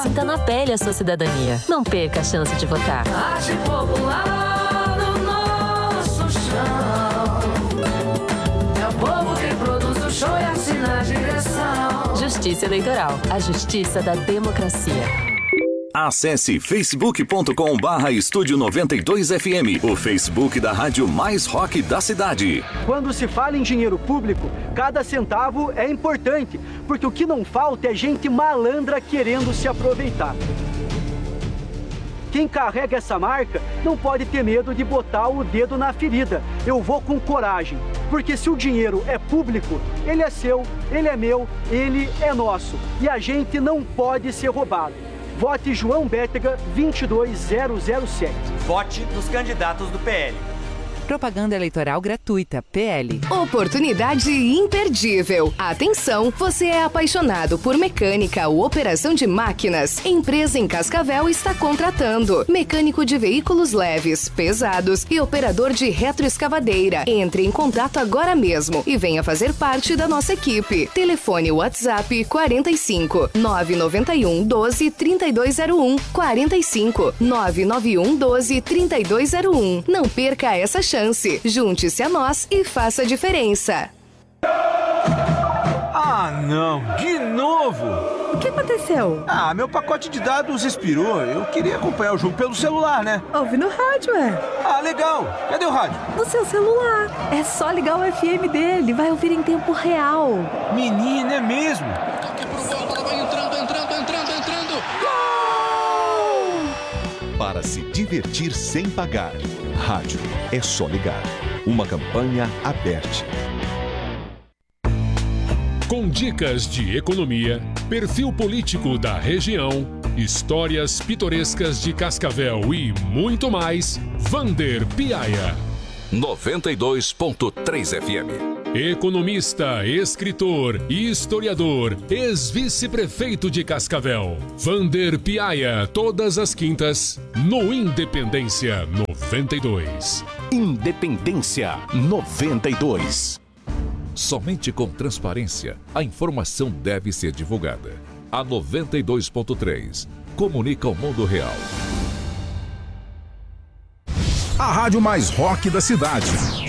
Sinta na pele a sua cidadania. Não perca a chance de votar. Arte popular no nosso chão. É o povo que produz o show e assina a direção. Justiça Eleitoral. A justiça da democracia. Acesse facebook.com/Estúdio 92FM, o Facebook da rádio mais rock da cidade. Quando se fala em dinheiro público, cada centavo é importante, porque o que não falta é gente malandra querendo se aproveitar. Quem carrega essa marca não pode ter medo de botar o dedo na ferida. Eu vou com coragem, porque se o dinheiro é público, ele é seu, ele é meu, ele é nosso. E a gente não pode ser roubado. Vote João Bétega 22007. Vote nos candidatos do PL. Propaganda eleitoral gratuita, PL. Oportunidade imperdível. Atenção, você é apaixonado por mecânica ou operação de máquinas? Empresa em Cascavel está contratando mecânico de veículos leves, pesados e operador de retroescavadeira. Entre em contato agora mesmo e venha fazer parte da nossa equipe. Telefone WhatsApp 45 991 12 3201 45 991 12 3201. Não perca essa chance. Junte-se a nós e faça a diferença. Ah, não! De novo! O que aconteceu? Ah, meu pacote de dados expirou. Eu queria acompanhar o jogo pelo celular, né? Ouve no rádio, Ah, legal! Cadê o rádio? No seu celular. É só ligar o FM dele. Vai ouvir em tempo real. Menina, é mesmo? Toque pro gol, a bola vai entrando. Gol! Para se divertir sem pagar. Rádio é só ligar. Uma campanha aberta. Com dicas de economia, perfil político da região, histórias pitorescas de Cascavel e muito mais, Vander Piaia. 92.3 FM. Economista, escritor e historiador, ex-vice-prefeito de Cascavel, Vander Piaia, todas as quintas, no Independência 92. Independência 92. Somente com transparência, a informação deve ser divulgada. A 92.3 comunica o mundo real. A rádio mais rock da cidade.